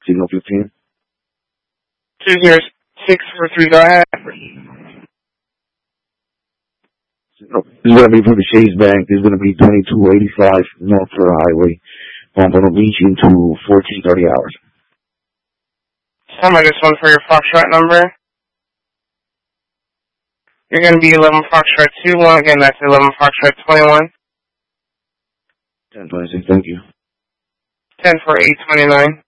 Signal 15. 20643, go ahead. This is going to be for the Chase Bank. This is going to be 2285 North Florida Highway. I'm going to reach into 1430 hours. I just want for your Foxtrot number. You're going to be 11 Foxtrot 21. Again, that's 11 Foxtrot 21. 1026, thank you. 10 for 829.